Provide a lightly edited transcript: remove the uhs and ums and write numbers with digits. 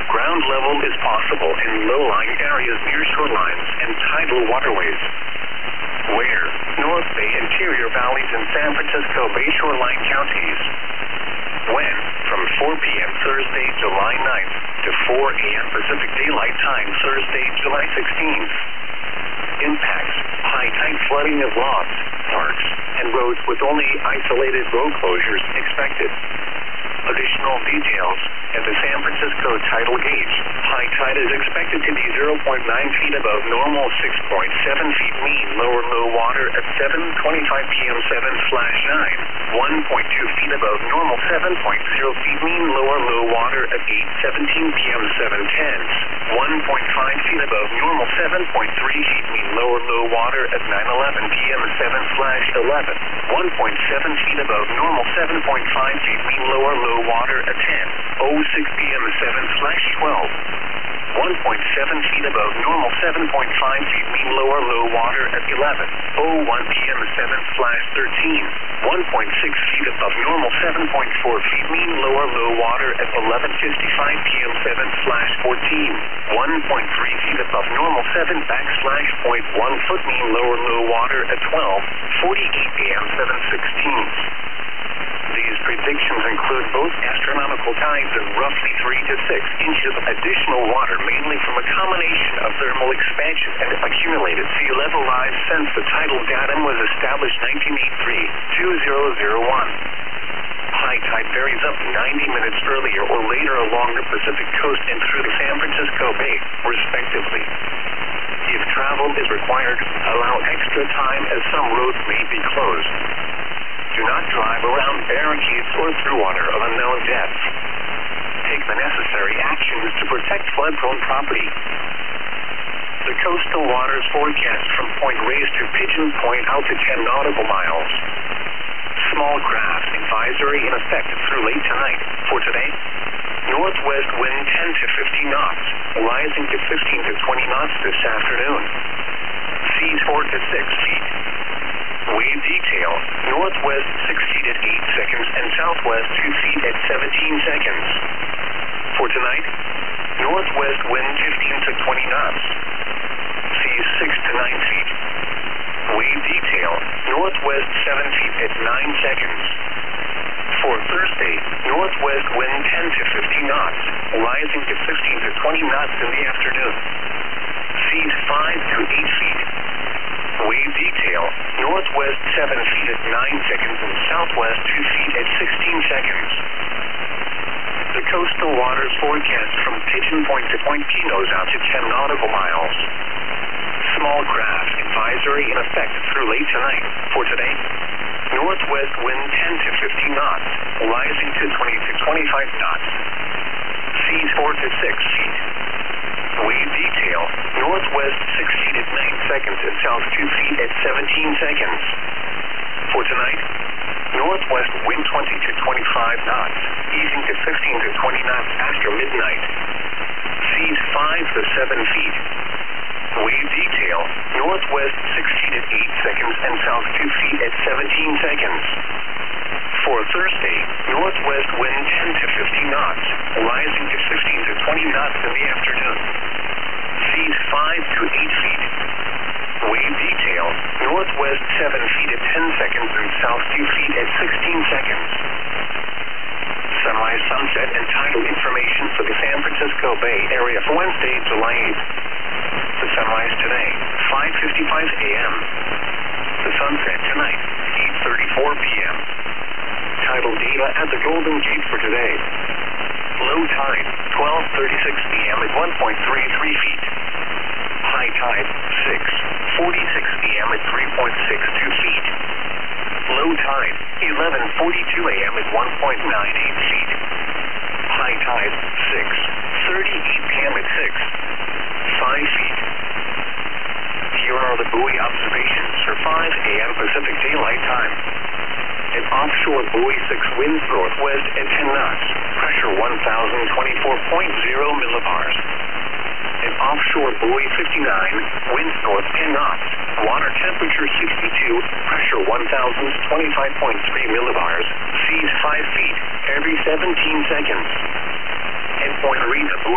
Ground level is possible in low-lying areas near shorelines and tidal waterways. Where? North Bay interior valleys in San Francisco Bay shoreline counties. When? From 4 p.m. Thursday, July 9th to 4 a.m. Pacific Daylight Time Thursday, July 16th. Impacts: high tide flooding of lofts, parks, and roads with only isolated road closures expected. Additional details: at the San Francisco tidal gauge, high tide is expected to be 0.9 feet above normal, 6.7 feet mean lower low water at 7:25 p.m. 7/9, 1.2 feet above normal, 7.0 feet mean lower low water at 8:17 p.m. 7/10, 1.5 feet above normal, 7.3 feet mean lower low water at 9:11 p.m. 7/11, 1.7 feet above normal, 7.5 feet mean lower low water at 10:06 p.m. 7/12, 1.7 feet above normal, 7.5 feet mean lower low water at 11:01 p.m. 7/13, 1.6 feet above normal, 7.4 feet mean lower low water at 11:55 p.m. 7/14, 1.3 feet above normal, 7/.1 foot mean lower low water at 12:48 a.m. 7/16. These predictions include both astronomical tides and roughly 3 to 6 inches of additional water, mainly from a combination of thermal expansion and accumulated sea level rise since the tidal datum was established 1983-2001. High tide varies up 90 minutes earlier or later along the Pacific coast and through the San Francisco Bay, respectively. If travel is required, allow extra time as some roads may be closed. Do not drive around barricades or through water of unknown depth. Take the necessary actions to protect flood-prone property. The coastal waters forecast from Point Reyes to Pigeon Point out to 10 nautical miles. Small craft advisory in effect through late tonight. For today, northwest wind 10 to 15 knots, rising to 15 to 20 knots this afternoon. Seas 4 to 6 feet. Wave detail: northwest 6 feet at 8 seconds and southwest 2 feet at 17 seconds. For tonight, northwest wind 15 to 20 knots. Seas 6 to 9 feet. Wave detail: northwest 7 feet at 9 seconds. For Thursday, northwest wind 10 to 15 knots, rising to 15 to 20 knots in the afternoon. Seas 5 to 8 feet. Wave detail: northwest 7 feet at 9 seconds and southwest 2 feet at 16 seconds. The coastal waters forecast from Pigeon Point to Point Pinos out to 10 nautical miles. Small craft advisory in effect through late tonight. For today, northwest wind 10 to 15 knots, rising to 20 to 25 knots. Seas 4 to 6 feet. Wave detail: northwest 6 feet at 9 seconds and south 2 feet at 17 seconds. For tonight, northwest wind 20 to 25 knots, easing to 15 to 20 knots after midnight. Seas 5 to 7 feet. Wave detail: northwest 6 feet at 8 seconds and south 2 feet at 17 seconds. For Thursday, northwest wind 10 to 15 knots, rising to 15 to 20 knots in the afternoon. Seas 5 to 8 feet. Wave detail: northwest 7 feet at 10 seconds and south 2 feet at 16 seconds. Sunrise, sunset, and tidal information for the San Francisco Bay Area for Wednesday, July 8th. The sunrise today, 5:55 a.m. The sunset tonight, 8:34 p.m. Tidal data at the Golden Gate for today. Low tide, 12:36 p.m. at 1.33 feet. High tide, 6:46 p.m. at 3.62 feet. Low tide, 11:42 a.m. at 1.98 feet. High tide, 6:38 p.m. at 5 feet. Here are the buoy observations for 5 a.m. Pacific Daylight Time. An offshore buoy 6 winds northwest at 10 knots, pressure 1,024.0 millibars. An offshore buoy 59, winds north 10 knots, water temperature 62, pressure 1,025.3 millibars, seas 5 feet every 17 seconds. Endpoint read the buoy.